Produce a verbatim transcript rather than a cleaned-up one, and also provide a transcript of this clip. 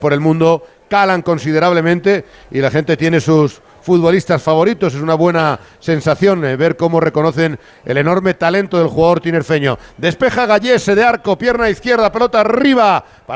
por el mundo, calan considerablemente y la gente tiene sus futbolistas favoritos. Es una buena sensación eh, ver cómo reconocen el enorme talento del jugador tinerfeño. Despeja Gallese de arco, pierna izquierda, pelota arriba.